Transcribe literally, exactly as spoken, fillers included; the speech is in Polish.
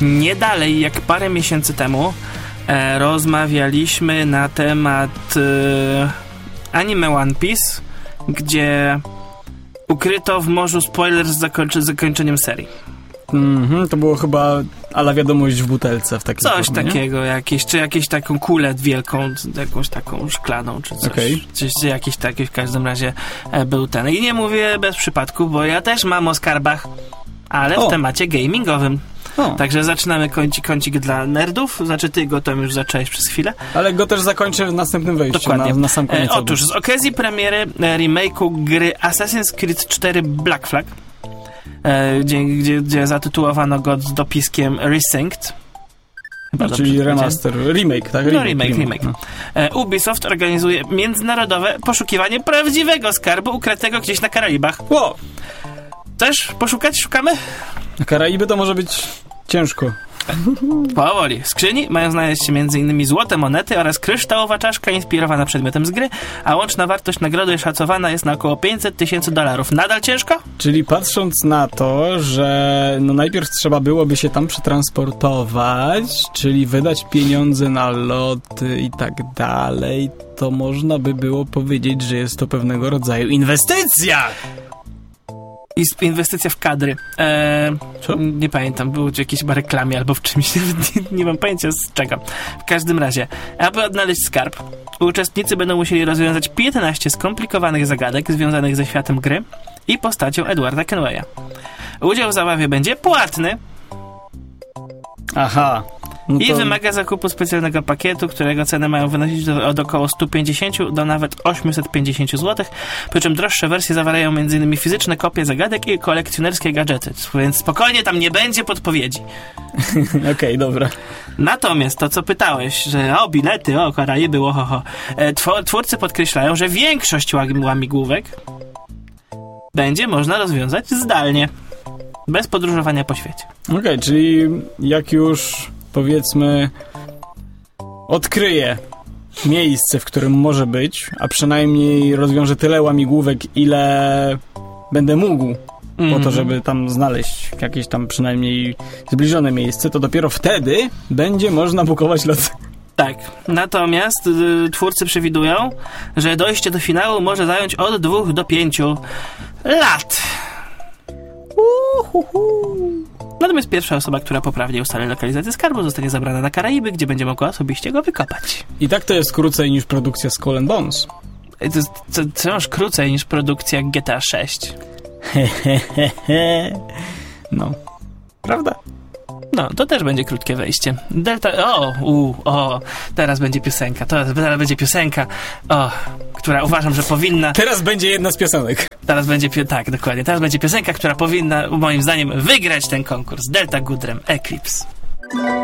nie dalej jak parę miesięcy temu e, rozmawialiśmy na temat e, anime One Piece, gdzie ukryto w morzu spoiler z zakończy- zakończeniem serii. Mhm, to było chyba ala wiadomość w butelce w takim Coś formie, takiego, jakieś, czy jakąś taką kulę wielką, jakąś taką szklaną, czy coś. Okay. Coś, czy jakiś taki w każdym razie e, był ten. I nie mówię bez przypadku, bo ja też mam o skarbach, ale o. w temacie gamingowym. O. Także zaczynamy kącik, kącik dla nerdów. Znaczy ty go tam już zacząłeś przez chwilę. Ale go też zakończę w następnym wejściu. Dokładnie. Na, na sam koniec. E, otóż z okazji premiery e, remake'u gry Assassin's Creed cztery Black Flag, e, gdzie, gdzie, gdzie zatytułowano go z dopiskiem Resynced. No, czyli remaster, remake, tak? No remake, remake. No. E, Ubisoft organizuje międzynarodowe poszukiwanie prawdziwego skarbu ukrytego gdzieś na Karaibach. Wow. Też poszukać? Szukamy? Na Karaiby to może być ciężko. Powoli. W skrzyni mają znaleźć się m.in. złote monety oraz kryształowa czaszka inspirowana przedmiotem z gry, a łączna wartość nagrody szacowana jest na około pięćset tysięcy dolarów. Nadal ciężko? Czyli patrząc na to, że no najpierw trzeba byłoby się tam przetransportować, czyli wydać pieniądze na loty i tak dalej, to można by było powiedzieć, że jest to pewnego rodzaju inwestycja! I inwestycja w kadry. Eee, Co? Nie pamiętam, było w jakiejś reklamie albo w czymś. Nie, nie mam pojęcia z czego. W każdym razie, aby odnaleźć skarb, uczestnicy będą musieli rozwiązać piętnaście skomplikowanych zagadek związanych ze światem gry i postacią Edwarda Kenwaya. Udział w zabawie będzie płatny. Aha. No to... I wymaga zakupu specjalnego pakietu, którego ceny mają wynosić do, od około sto pięćdziesiąt do nawet osiemset pięćdziesiąt złotych, przy czym droższe wersje zawierają m.in. fizyczne kopie zagadek i kolekcjonerskie gadżety, więc spokojnie tam nie będzie podpowiedzi. Okej, okay, dobra. Natomiast to, co pytałeś, że o, bilety, o, Karaiby, ho, ho, ho. Twórcy podkreślają, że większość łamigłówek będzie można rozwiązać zdalnie, bez podróżowania po świecie. Okej, okay, czyli jak już powiedzmy odkryję miejsce, w którym może być, a przynajmniej rozwiążę tyle łamigłówek, ile będę mógł mm-hmm. po to, żeby tam znaleźć jakieś tam przynajmniej zbliżone miejsce, to dopiero wtedy będzie można bukować lot. Tak, natomiast y, twórcy przewidują, że dojście do finału może zająć od dwóch do pięciu lat. Uhuhu. Natomiast pierwsza osoba, która poprawnie ustali lokalizację skarbu, zostanie zabrana na Karaiby, gdzie będzie mogła osobiście go wykopać. I tak to jest krócej niż produkcja Skull and Bones. To jest wciąż krócej niż produkcja G T A sześć. No, prawda? No, to też będzie krótkie wejście. Delta... O, u, o, teraz będzie piosenka. To, teraz będzie piosenka, o, która uważam, że powinna... Teraz będzie jedna z piosenek. Teraz będzie... Pio... Tak, dokładnie. Teraz będzie piosenka, która powinna, moim zdaniem, wygrać ten konkurs. Delta Goodrem, Eclipse.